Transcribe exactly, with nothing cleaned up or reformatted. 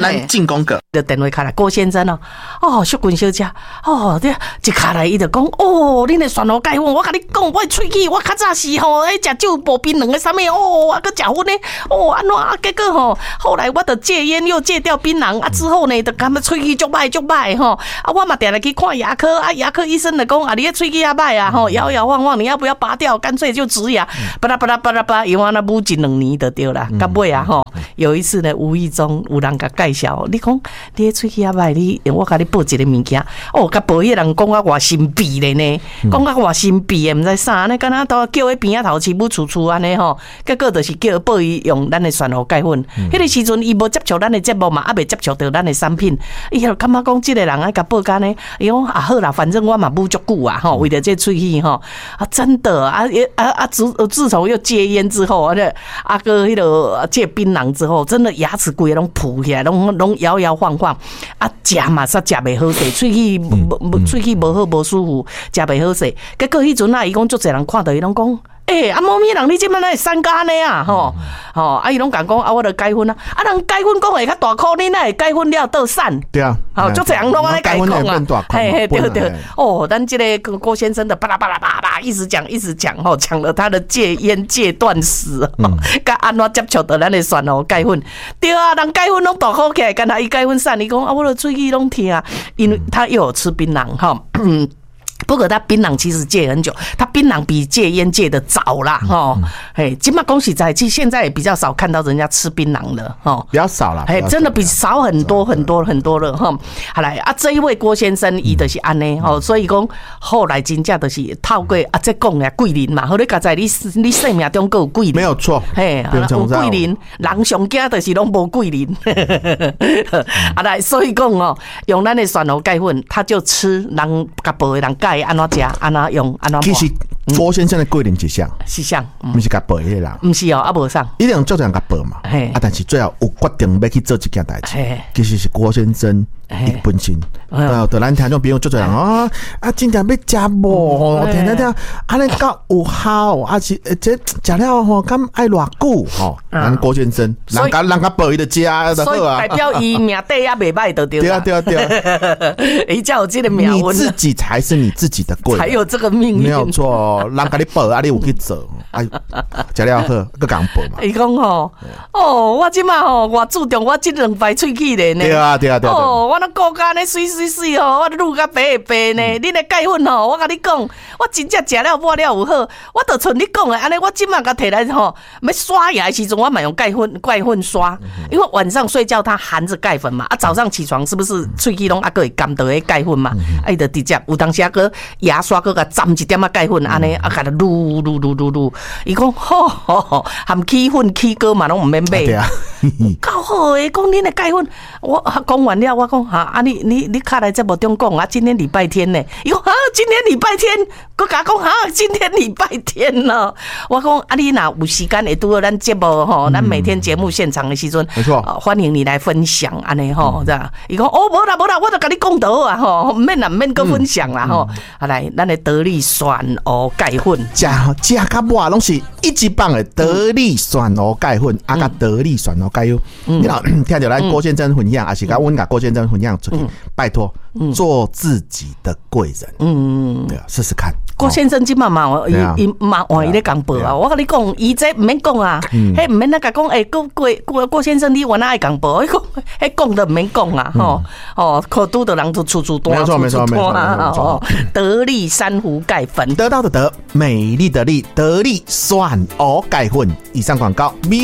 咱进攻个就电话卡来，郭先生哦，哦，淑君小姐，哦，这一卡来伊就讲，哦，恁的蒜头芥粉，我甲你讲，我喙齿我较早是吼，迄食酒薄冰两个啥物，哦，啊，佮食薰呢，哦，安怎啊？结果吼，后来我就戒烟又戒掉槟榔啊，之后呢，就感觉喙齿足歹足歹吼，啊，我嘛定来去看牙科，啊，牙科医生就讲啊，你的喙齿也歹啊，吼，摇摇晃晃，你要不要拔掉？干脆就植牙，巴拉巴拉巴拉巴拉，因为那补一两年就对啦，到尾啊吼，有一次呢，无意中有人甲介绍，你讲你的喙齿也歹，你我甲你报一个物件，哦，甲报迄人讲啊偌神秘咧呢，讲啊偌神秘诶，毋知啥呢，敢若都叫迄边仔头饲母厝厝安尼吼，结果就是叫报伊用咱的蒜头芥粉，迄个时阵伊无接触咱的节目嘛，啊未接触到咱的产品，伊就感觉讲即个人啊甲报干呢，伊讲啊好啦，反正我嘛母足久啊吼，为了这喙齿吼啊真的啊啊啊自自从又戒烟之后，啊啊个迄个戒槟榔之后，真的牙齿规个拢浮起来，拢拢摇摇晃晃，啊食嘛煞食袂好势，喙齿无喙齿无好无舒服，食袂好势。结果迄阵啊，伊讲足侪人看到伊拢讲。诶、欸，啊，猫咪人，你即摆哪会三加呢啊？吼，吼，啊，伊拢讲讲啊，我著改粉啊，啊，人改粉讲会较大颗，你哪会改粉了倒散？对啊，好，就这样拢安尼改讲啊，嘿嘿，对对，哦，咱这个郭先生的巴拉巴拉巴拉一直讲一直讲，吼，讲了他的戒烟戒断史，嗯，甲安怎接触到咱的蒜头改粉？对啊，人改粉拢大颗起来，干他伊改粉散，伊讲啊，我的喙齿拢疼啊，因为他又有吃槟榔，哈，嗯。不过他槟榔其实戒很久，他槟榔比戒烟戒的早啦，哈，嘿，今嘛恭喜在，其实现在也比较少看到人家吃槟榔了，哈， 比较少了， 嘿，真的比少很多很多很多了，哈。好来啊，这一位郭先生伊就是安尼，吼，所以讲后来真正就是透过啊，这讲呀桂林嘛，好你刚才你你生命中够有桂林， 没有错， 嘿，有桂林，人上惊就是拢无桂林，啊来，所以讲哦，用咱的蒜头芥粉，他就吃人甲报的人。该安怎食，安怎用，安怎。 其实郭先生的贵人一项， 是项， 不是甲报的人， 不是哦，啊无上， 一定做人甲报嘛，啊，但是最后有决定要去做这件代志，其实是郭先生伊本身。呃，对咱听众朋友做做人啊，啊，今天要食无，听听听，安尼够有效，啊是这食了吼，敢爱偌久吼？咱郭先生，人家人家报伊的食就好啊， 所以代表伊命底也袂歹，就对了。对啊对啊对啊， 伊才有这个命运， 你自己才是你自己的贵人， 才有这个命运， 没有错。人家你报，啊你有去做，啊食了好，佮讲报嘛。 伊讲吼，哦，我即马吼，我注重我这两排喙齿咧呢。 对啊对啊对啊。 哦，我那骨干咧水水水吼，我愈甲白白呢。恁的钙粉吼，我甲你讲，我真正食了抹了有好，我就像你讲的安尼，我即马甲摕来吼，要刷牙的时阵，我嘛用钙粉钙粉刷，因为晚上睡觉它含着钙粉嘛，啊早上起床是不是喙齿拢啊个会沾到迄钙粉嘛？啊伊就直接有当时啊个牙刷个甲沾一点仔钙粉安尼，啊甲它撸撸撸撸撸，伊讲吼吼吼，含起粉起膏嘛拢毋免买，够好诶！讲恁的钙粉，我讲完了，我讲哈啊你你你卡来节目中讲啊，今天礼拜天呢，伊讲啊今天礼拜天，佮甲讲哈今天礼拜天呢，我讲啊你若有时间会拄到咱节目吼，咱每天节目现场的时阵， 没错， 欢迎你来分享安尼吼，这样，伊讲哦无啦无啦，我就甲你讲倒啊吼，毋免啦毋免佮分享啦吼，啊来咱的得力蒜蚵钙粉， 食食甲抹拢是一级棒的得力蒜蚵钙粉，啊甲得力蒜蚵钙油，你若听到咱郭先生分享，还是甲阮甲郭先生分享出去，拜托做自己的贵人，嗯，对啊，试试看。 郭先生今嘛嘛，伊伊嘛换伊咧讲报啊！我甲你讲，伊这毋免讲啊，迄毋免那甲讲，诶，郭郭郭郭先生，你原来爱讲报，迄讲迄讲都毋免讲啊，吼哦，可拄到人就处处端， 没错没错没错没错。 得力珊瑚钙粉， 得到的得，美丽的丽，得力蒜蚵钙粉。以上广告。